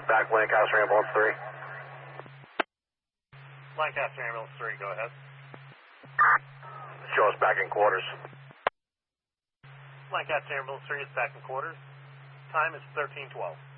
us back Lancaster Ambulance 3. Lancaster Ambulance 3, go ahead. Show us back in quarters. Lancaster Ambulance 3 is back in quarters. Time is 13:12.